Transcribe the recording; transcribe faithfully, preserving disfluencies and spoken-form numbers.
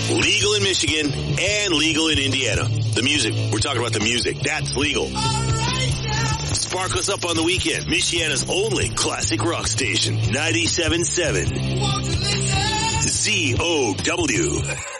Legal in Michigan and legal in Indiana. The music. We're talking about the music. That's legal. Spark us up on the weekend. Michiana's only classic rock station. ninety-seven point seven Z O W.